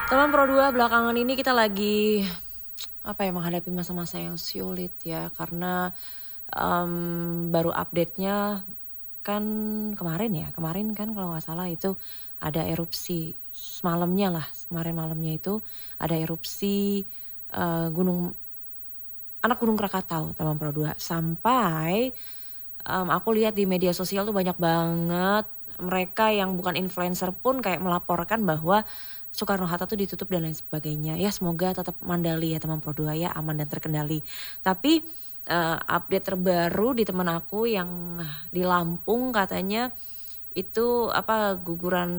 Teman Pro 2 belakangan ini kita lagi menghadapi masa-masa yang sulit ya karena baru update-nya kan kemarin kan kalau nggak salah itu ada erupsi semalamnya lah, kemarin malamnya itu ada erupsi gunung anak Gunung Krakatau, teman Pro 2. Sampai aku lihat di media sosial tuh banyak banget mereka yang bukan influencer pun kayak melaporkan bahwa Soekarno-Hatta tuh ditutup dan lain sebagainya. Ya semoga tetap mandali ya teman Pro 2 ya, aman dan terkendali. Tapi update terbaru di teman aku yang di Lampung katanya itu guguran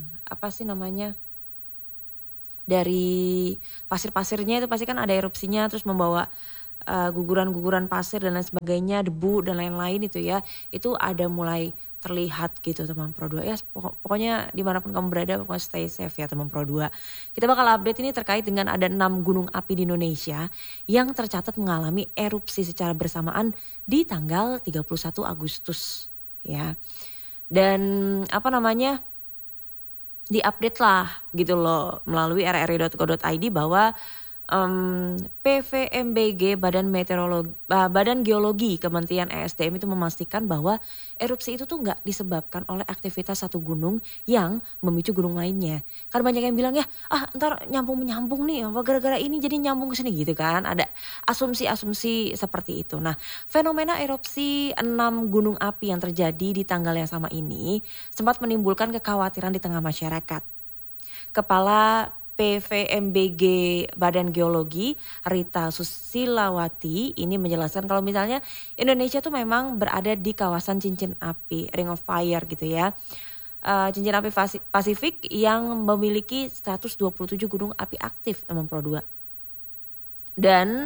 dari pasir-pasirnya itu pasti kan ada erupsinya terus membawa guguran-guguran pasir dan lain sebagainya, debu dan lain-lain itu ya. Itu ada mulai terlihat gitu teman Pro 2. Ya pokoknya dimanapun kamu berada pokoknya stay safe ya teman Pro 2. Kita bakal update ini terkait dengan ada 6 gunung api di Indonesia yang tercatat mengalami erupsi secara bersamaan di tanggal 31 Agustus ya. Dan diupdate lah gitu loh melalui rri.go.id bahwa PVMBG Badan Geologi Kementerian ESDM itu memastikan bahwa erupsi itu tuh nggak disebabkan oleh aktivitas satu gunung yang memicu gunung lainnya. Karena banyak yang bilang ya ntar nyambung nih apa gara-gara ini jadi nyambung ke sini gitu kan. Ada asumsi-asumsi seperti itu. Nah, fenomena erupsi 6 gunung api yang terjadi di tanggal yang sama ini sempat menimbulkan kekhawatiran di tengah masyarakat. Kepala PVMBG Badan Geologi Rita Susilawati ini menjelaskan kalau misalnya Indonesia tuh memang berada di kawasan cincin api, Ring of Fire gitu ya. Cincin api Pasifik yang memiliki 127 gunung api aktif teman Pro 2. Dan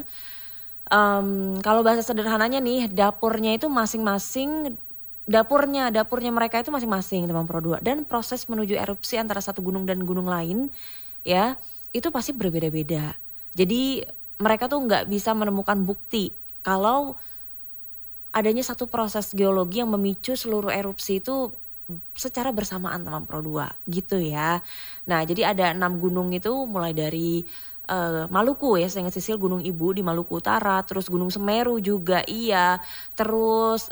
kalau bahasa sederhananya nih dapurnya itu masing-masing dapurnya mereka itu masing-masing teman Pro 2. Dan proses menuju erupsi antara satu gunung dan gunung lain ya itu pasti berbeda-beda. Jadi mereka tuh nggak bisa menemukan bukti kalau adanya satu proses geologi yang memicu seluruh erupsi itu secara bersamaan teman Pro 2 gitu ya. Nah jadi ada 6 gunung itu mulai dari Maluku ya, Sengat Sisil Gunung Ibu di Maluku Utara, terus Gunung Semeru juga iya, terus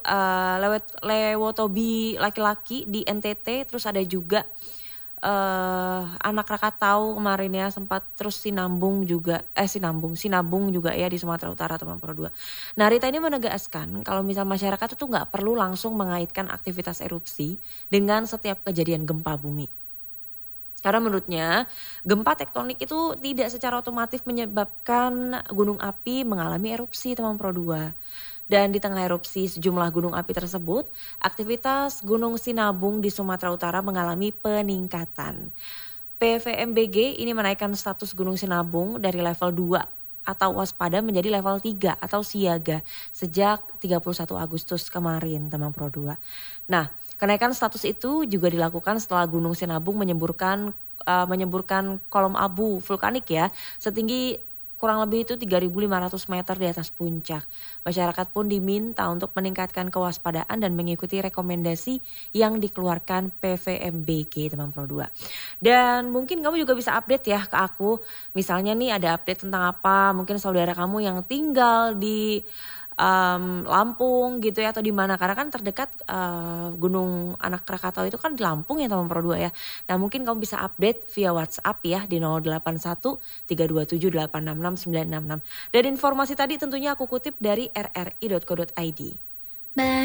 Lewotobi laki-laki di NTT, terus ada juga anak Krakatau kemarin ya sempat, terus Sinabung juga ya di Sumatera Utara teman Pro 2. Nah Rita ini menegaskan kalau misal masyarakat itu nggak perlu langsung mengaitkan aktivitas erupsi dengan setiap kejadian gempa bumi. Karena menurutnya gempa tektonik itu tidak secara otomatis menyebabkan gunung api mengalami erupsi teman Pro 2. Dan di tengah erupsi sejumlah gunung api tersebut, aktivitas Gunung Sinabung di Sumatera Utara mengalami peningkatan. PVMBG ini menaikkan status Gunung Sinabung dari level 2 atau waspada menjadi level 3 atau siaga sejak 31 Agustus kemarin teman Pro 2. Nah, kenaikan status itu juga dilakukan setelah Gunung Sinabung menyemburkan kolom abu vulkanik ya setinggi kurang lebih itu 3.500 meter di atas puncak. Masyarakat pun diminta untuk meningkatkan kewaspadaan dan mengikuti rekomendasi yang dikeluarkan PVMBG teman Pro 2. Dan mungkin kamu juga bisa update ya ke aku. Misalnya nih ada update tentang apa, mungkin saudara kamu yang tinggal di Lampung gitu ya atau di mana, karena kan terdekat Gunung Anak Krakatau itu kan di Lampung ya teman Pro 2 ya. Nah mungkin kamu bisa update via WhatsApp ya di 081 327 866 966. Dan informasi tadi tentunya aku kutip dari rri.co.id.